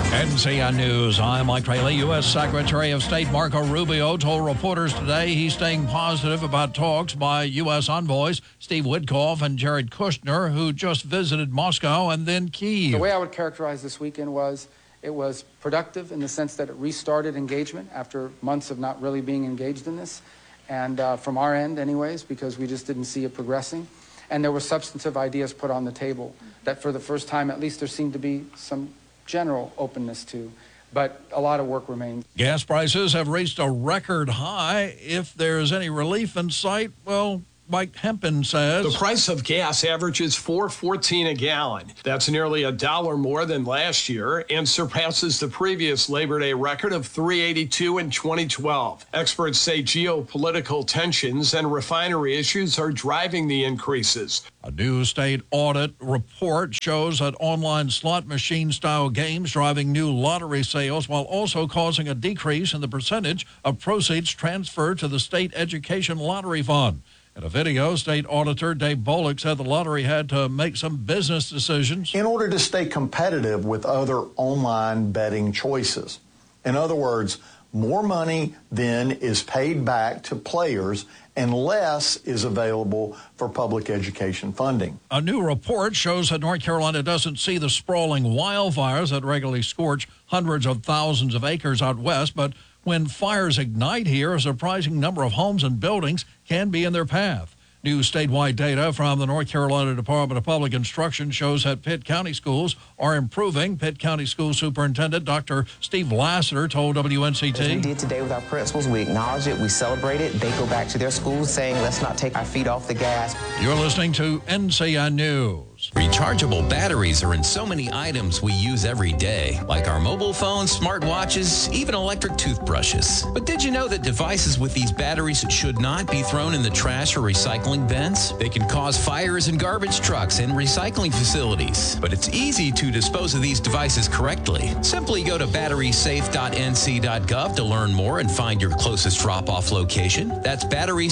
NCN News, I'm Mike Rayleigh. U.S. Secretary of State Marco Rubio told reporters today he's staying positive about talks by U.S. envoys Steve Witkoff and Jared Kushner, who just visited Moscow and then Kyiv. The way I would characterize this weekend was it was productive in the sense that it restarted engagement after months of not really being engaged in this, and from our end anyways, because we just didn't see it progressing. And there were substantive ideas put on the table that for the first time, at least there seemed to be some general openness to, but a lot of work remains. Gas prices have reached a record high. If there's any relief in sight, well, Mike Hempen says the price of gas averages $4.14 a gallon. That's nearly $1 more than last year and surpasses the previous Labor Day record of $3.82 in 2012. Experts say geopolitical tensions and refinery issues are driving the increases. A new state audit report shows that online slot machine-style games driving new lottery sales while also causing a decrease in the percentage of proceeds transferred to the state education lottery fund. In a video, State Auditor Dave Bullock said the lottery had to make some business decisions in order to stay competitive with other online betting choices. In other words, more money then is paid back to players and less is available for public education funding. A new report shows that North Carolina doesn't see the sprawling wildfires that regularly scorch hundreds of thousands of acres out west, but when fires ignite here, a surprising number of homes and buildings can be in their path. New statewide data from the North Carolina Department of Public Instruction shows that Pitt County schools are improving. Pitt County School Superintendent Dr. Steve Lassiter told WNCT. As we did today with our principals, we acknowledge it, we celebrate it. They go back to their schools saying, let's not take our feet off the gas. You're listening to NCN News. Rechargeable batteries are in so many items we use every day, like our mobile phones, smartwatches, even electric toothbrushes. But did you know that devices with these batteries should not be thrown in the trash or recycling bins? They can cause fires in garbage trucks and recycling facilities. But it's easy to dispose of these devices correctly. Simply go to batterysafe.nc.gov to learn more and find your closest drop-off location. That's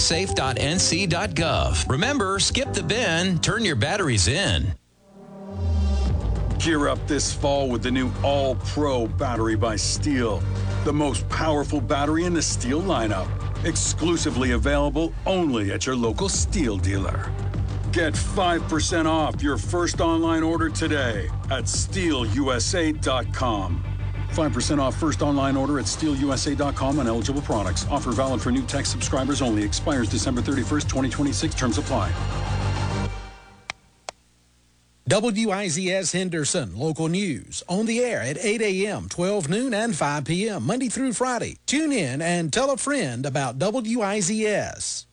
batterysafe.nc.gov. Remember, skip the bin, turn your batteries in. Gear up this fall with the new All-Pro battery by Steel, the most powerful battery in the Steel lineup. Exclusively available only at your local Steel dealer. Get 5% off your first online order today at steelusa.com. 5% off first online order at steelusa.com on eligible products. Offer valid for new tech subscribers only. Expires December 31st, 2026. Terms apply. WIZS Henderson, local news, on the air at 8 a.m., 12 noon, and 5 p.m., Monday through Friday. Tune in and tell a friend about WIZS.